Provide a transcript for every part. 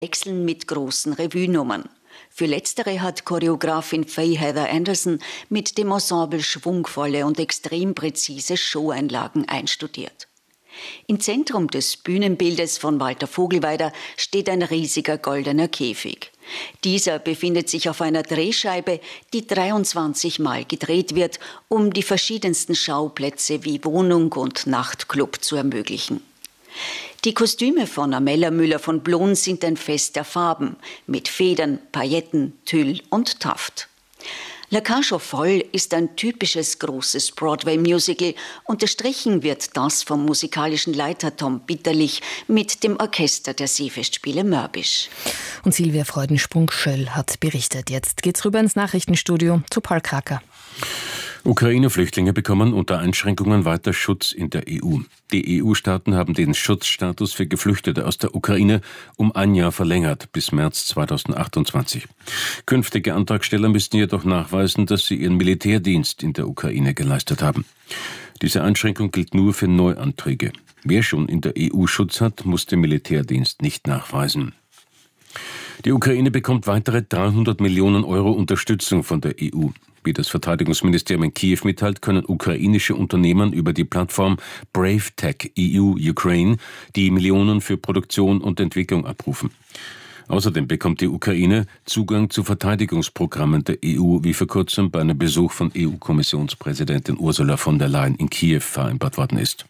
wechseln mit großen Revue-Nummern. Für letztere hat Choreografin Faye Heather Anderson mit dem Ensemble schwungvolle und extrem präzise Showeinlagen einstudiert. Im Zentrum des Bühnenbildes von Walter Vogelweida steht ein riesiger goldener Käfig. Dieser befindet sich auf einer Drehscheibe, die 23 Mal gedreht wird, um die verschiedensten Schauplätze wie Wohnung und Nachtclub zu ermöglichen. Die Kostüme von Amella Müller von Blon sind ein Fest der Farben mit Federn, Pailletten, Tüll und Taft. La Cage aux Folles ist ein typisches großes Broadway-Musical. Unterstrichen wird das vom musikalischen Leiter Tom Bitterlich mit dem Orchester der Seefestspiele Mörbisch. Und Silvia Freudensprung-Schöll hat berichtet. Jetzt geht's rüber ins Nachrichtenstudio zu Paul Kracker. Ukraine-Flüchtlinge bekommen unter Einschränkungen weiter Schutz in der EU. Die EU-Staaten haben den Schutzstatus für Geflüchtete aus der Ukraine um ein Jahr verlängert, bis März 2028. Künftige Antragsteller müssten jedoch nachweisen, dass sie ihren Militärdienst in der Ukraine geleistet haben. Diese Einschränkung gilt nur für Neuanträge. Wer schon in der EU Schutz hat, muss den Militärdienst nicht nachweisen. Die Ukraine bekommt weitere 300 Millionen Euro Unterstützung von der EU. Wie das Verteidigungsministerium in Kiew mitteilt, können ukrainische Unternehmen über die Plattform Brave Tech EU Ukraine die Millionen für Produktion und Entwicklung abrufen. Außerdem bekommt die Ukraine Zugang zu Verteidigungsprogrammen der EU, wie vor kurzem bei einem Besuch von EU-Kommissionspräsidentin Ursula von der Leyen in Kiew vereinbart worden ist.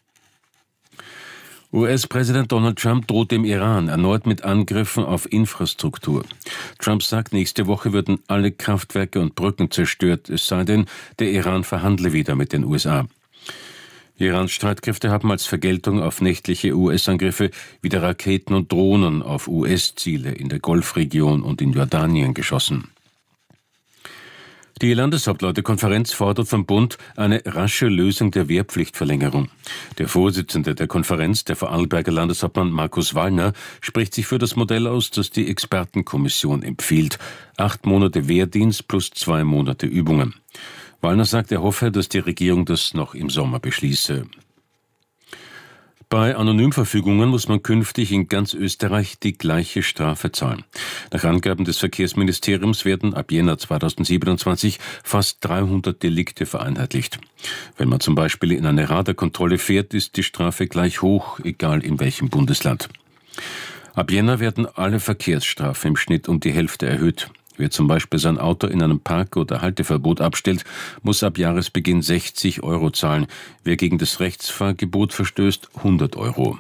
US-Präsident Donald Trump droht dem Iran erneut mit Angriffen auf Infrastruktur. Trump sagt, nächste Woche würden alle Kraftwerke und Brücken zerstört, es sei denn, der Iran verhandle wieder mit den USA. Irans Streitkräfte haben als Vergeltung auf nächtliche US-Angriffe wieder Raketen und Drohnen auf US-Ziele in der Golfregion und in Jordanien geschossen. Die Landeshauptleutekonferenz fordert vom Bund eine rasche Lösung der Wehrpflichtverlängerung. Der Vorsitzende der Konferenz, der Vorarlberger Landeshauptmann Markus Wallner, spricht sich für das Modell aus, das die Expertenkommission empfiehlt. 8 Monate Wehrdienst plus 2 Monate Übungen. Wallner sagt, er hoffe, dass die Regierung das noch im Sommer beschließe. Bei Anonymverfügungen muss man künftig in ganz Österreich die gleiche Strafe zahlen. Nach Angaben des Verkehrsministeriums werden ab Jänner 2027 fast 300 Delikte vereinheitlicht. Wenn man zum Beispiel in eine Radarkontrolle fährt, ist die Strafe gleich hoch, egal in welchem Bundesland. Ab Jänner werden alle Verkehrsstrafen im Schnitt um die Hälfte erhöht. Wer zum Beispiel sein Auto in einem Park- oder Halteverbot abstellt, muss ab Jahresbeginn 60 Euro zahlen. Wer gegen das Rechtsfahrgebot verstößt, 100 Euro.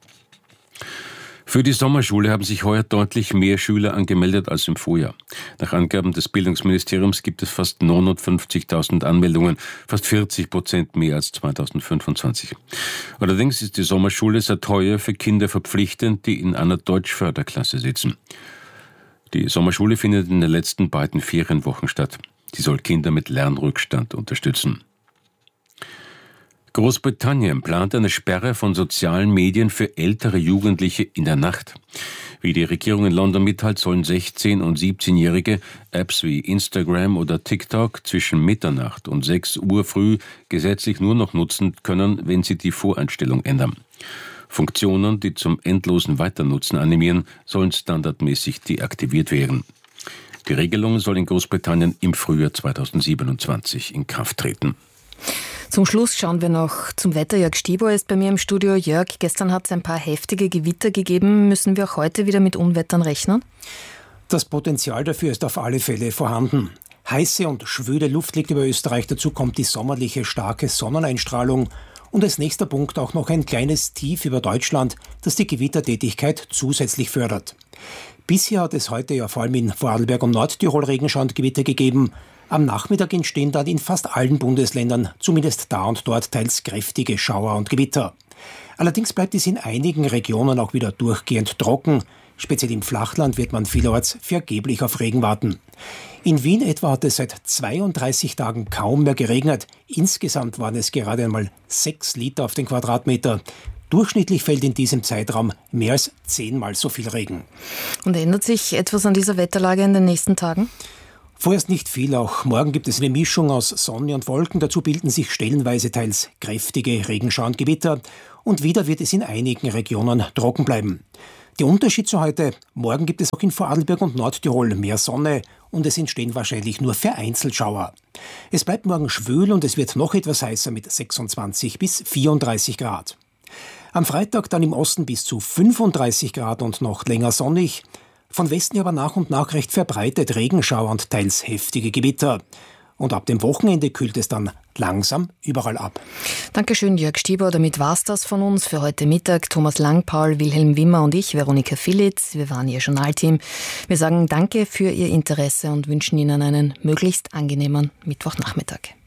Für die Sommerschule haben sich heuer deutlich mehr Schüler angemeldet als im Vorjahr. Nach Angaben des Bildungsministeriums gibt es fast 59.000 Anmeldungen, fast 40% mehr als 2025. Allerdings ist die Sommerschule seit heuer für Kinder verpflichtend, die in einer Deutschförderklasse sitzen. Die Sommerschule findet in den letzten beiden Ferienwochen statt. Sie soll Kinder mit Lernrückstand unterstützen. Großbritannien plant eine Sperre von sozialen Medien für ältere Jugendliche in der Nacht. Wie die Regierung in London mitteilt, sollen 16- und 17-Jährige Apps wie Instagram oder TikTok zwischen Mitternacht und 6 Uhr früh gesetzlich nur noch nutzen können, wenn sie die Voreinstellung ändern. Funktionen, die zum endlosen Weiternutzen animieren, sollen standardmäßig deaktiviert werden. Die Regelung soll in Großbritannien im Frühjahr 2027 in Kraft treten. Zum Schluss schauen wir noch zum Wetter. Jörg Stieber ist bei mir im Studio. Jörg, gestern hat es ein paar heftige Gewitter gegeben. Müssen wir auch heute wieder mit Unwettern rechnen? Das Potenzial dafür ist auf alle Fälle vorhanden. Heiße und schwüle Luft liegt über Österreich. Dazu kommt die sommerliche starke Sonneneinstrahlung. Und als nächster Punkt auch noch ein kleines Tief über Deutschland, das die Gewittertätigkeit zusätzlich fördert. Bisher hat es heute ja vor allem in Vorarlberg und Nordtirol Regenschauer und Gewitter gegeben. Am Nachmittag entstehen dann in fast allen Bundesländern zumindest da und dort teils kräftige Schauer und Gewitter. Allerdings bleibt es in einigen Regionen auch wieder durchgehend trocken. Speziell im Flachland wird man vielerorts vergeblich auf Regen warten. In Wien etwa hat es seit 32 Tagen kaum mehr geregnet. Insgesamt waren es gerade einmal 6 Liter auf den Quadratmeter. Durchschnittlich fällt in diesem Zeitraum mehr als 10-mal so viel Regen. Und ändert sich etwas an dieser Wetterlage in den nächsten Tagen? Vorerst nicht viel. Auch morgen gibt es eine Mischung aus Sonne und Wolken. Dazu bilden sich stellenweise teils kräftige Regenschauer und Gewitter. Und wieder wird es in einigen Regionen trocken bleiben. Der Unterschied zu heute: Morgen gibt es auch in Vorarlberg und Nordtirol mehr Sonne und es entstehen wahrscheinlich nur vereinzelt Schauer. Es bleibt morgen schwül und es wird noch etwas heißer mit 26 bis 34 Grad. Am Freitag dann im Osten bis zu 35 Grad und noch länger sonnig. Von Westen aber nach und nach recht verbreitet Regenschauer und teils heftige Gewitter. Und ab dem Wochenende kühlt es dann langsam überall ab. Dankeschön, Jörg Stieber. Damit war's das von uns für heute Mittag. Thomas Langpaul, Wilhelm Wimmer und ich, Veronika Philitz. Wir waren Ihr Journalteam. Wir sagen Danke für Ihr Interesse und wünschen Ihnen einen möglichst angenehmen Mittwochnachmittag.